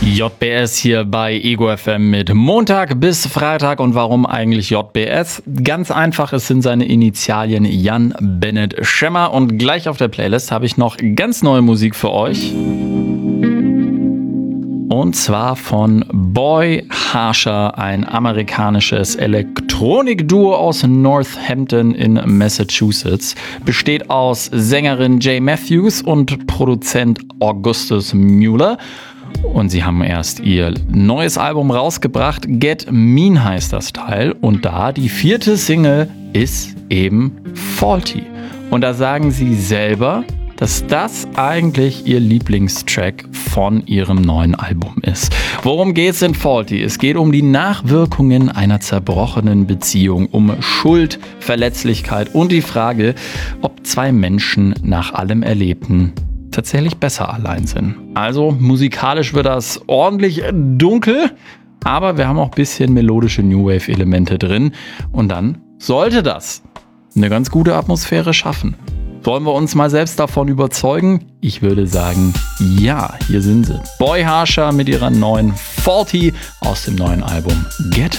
JBS hier bei Ego FM mit Montag bis Freitag. Und warum eigentlich JBS? Ganz einfach, es sind seine Initialien Jan Bennett Schemmer. Und gleich auf der Playlist habe ich noch ganz neue Musik für euch. Und zwar von Boy Harsher, ein amerikanisches Elektronikduo aus Northampton in Massachusetts. Besteht aus Sängerin Jay Matthews und Produzent Augustus Mueller. Und sie haben erst ihr neues Album rausgebracht. Get Mean heißt das Teil. Und da die 4. Single ist eben Faulty. Und da sagen sie selber, dass das eigentlich ihr Lieblingstrack von ihrem neuen Album ist. Worum geht's in Faulty? Es geht um die Nachwirkungen einer zerbrochenen Beziehung, um Schuld, Verletzlichkeit und die Frage, ob zwei Menschen nach allem Erlebten tatsächlich besser allein sind. Also musikalisch wird das ordentlich dunkel, aber wir haben auch ein bisschen melodische New Wave Elemente drin und dann sollte das eine ganz gute Atmosphäre schaffen. Wollen wir uns mal selbst davon überzeugen? Ich würde sagen, ja, hier sind sie. Boy Harsher mit ihrer neuen Faulty aus dem neuen Album Get